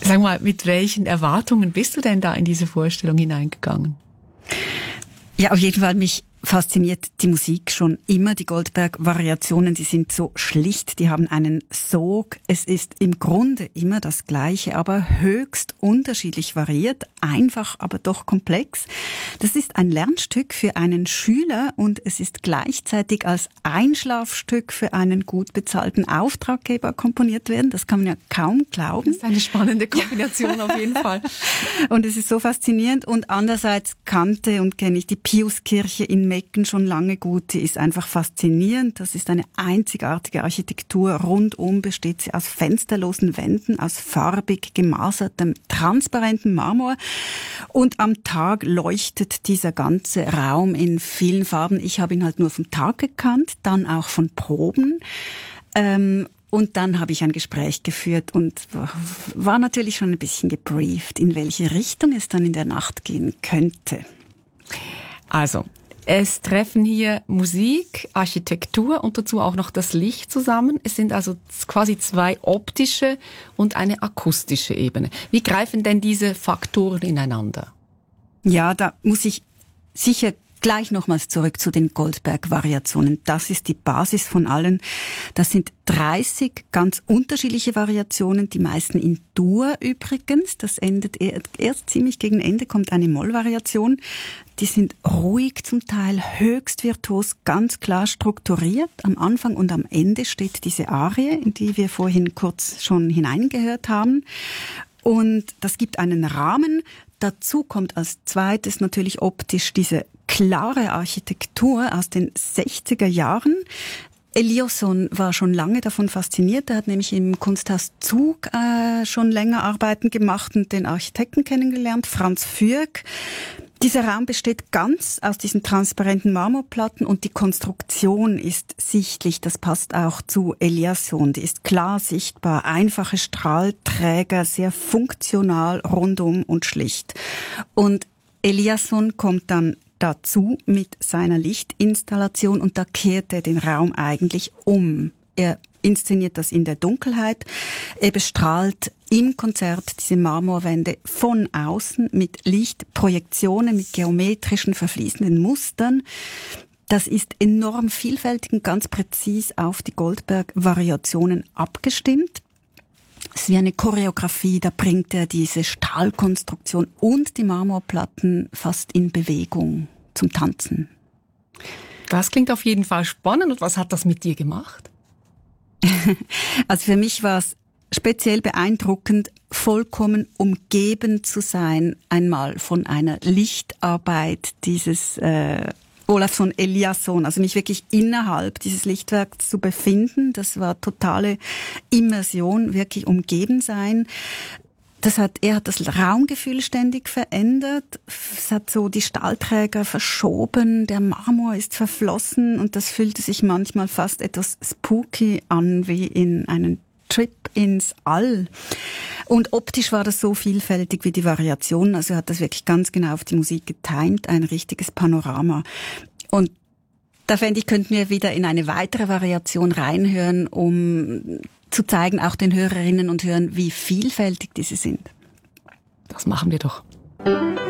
Sag mal, mit welchen Erwartungen bist du denn da in diese Vorstellung hineingegangen? Ja, auf jeden Fall mich fasziniert die Musik schon immer. Die Goldberg-Variationen, die sind so schlicht, die haben einen Sog. Es ist im Grunde immer das Gleiche, aber höchst unterschiedlich variiert, einfach, aber doch komplex. Das ist ein Lernstück für einen Schüler und es ist gleichzeitig als Einschlafstück für einen gut bezahlten Auftraggeber komponiert werden. Das kann man ja kaum glauben. Das ist eine spannende Kombination auf jeden Fall. Und es ist so faszinierend. Und andererseits kannte und kenne ich die Piuskirche in Mecken schon lange gut. Die ist einfach faszinierend. Das ist eine einzigartige Architektur. Rundum besteht sie aus fensterlosen Wänden, aus farbig gemasertem, transparentem Marmor. Und am Tag leuchtet dieser ganze Raum in vielen Farben. Ich habe ihn halt nur vom Tag gekannt, dann auch von Proben. Und dann habe ich ein Gespräch geführt und war natürlich schon ein bisschen gebrieft, in welche Richtung es dann in der Nacht gehen könnte. Also, es treffen hier Musik, Architektur und dazu auch noch das Licht zusammen. Es sind also quasi zwei optische und eine akustische Ebene. Wie greifen denn diese Faktoren ineinander? Ja, da muss ich sicher gleich nochmals zurück zu den Goldberg-Variationen. Das ist die Basis von allen. Das sind 30 ganz unterschiedliche Variationen, die meisten in Dur übrigens. Das endet erst ziemlich gegen Ende, kommt eine Moll-Variation. Die sind ruhig zum Teil, höchst virtuos, ganz klar strukturiert. Am Anfang und am Ende steht diese Arie, in die wir vorhin kurz schon hineingehört haben. Und das gibt einen Rahmen. Dazu kommt als zweites natürlich optisch diese klare Architektur aus den 60er Jahren. Eliasson war schon lange davon fasziniert. Er hat nämlich im Kunsthaus Zug schon länger Arbeiten gemacht und den Architekten kennengelernt, Franz Fürk. Dieser Raum besteht ganz aus diesen transparenten Marmorplatten und die Konstruktion ist sichtlich. Das passt auch zu Eliasson. Die ist klar sichtbar, einfache Strahlträger, sehr funktional, rundum und schlicht. Und Eliasson kommt dann dazu mit seiner Lichtinstallation und da kehrt er den Raum eigentlich um. Er inszeniert das in der Dunkelheit. Er bestrahlt im Konzert diese Marmorwände von außen mit Lichtprojektionen, mit geometrischen, verfließenden Mustern. Das ist enorm vielfältig und ganz präzis auf die Goldberg-Variationen abgestimmt. Es ist wie eine Choreografie, da bringt er diese Stahlkonstruktion und die Marmorplatten fast in Bewegung zum Tanzen. Das klingt auf jeden Fall spannend. Und was hat das mit dir gemacht? Also für mich war es speziell beeindruckend, vollkommen umgeben zu sein, einmal von einer Lichtarbeit dieses Olafsson Eliasson, also mich wirklich innerhalb dieses Lichtwerks zu befinden. Das war totale Immersion, wirklich umgeben sein. Er hat das Raumgefühl ständig verändert. Es hat so die Stahlträger verschoben, der Marmor ist verflossen und das fühlte sich manchmal fast etwas spooky an, wie in einen Trip ins All. Und optisch war das so vielfältig wie die Variationen. Also er hat das wirklich ganz genau auf die Musik getimt, ein richtiges Panorama. Und da fände ich, könnten wir wieder in eine weitere Variation reinhören, um zu zeigen, auch den Hörerinnen und Hörern, wie vielfältig diese sind. Das machen wir doch.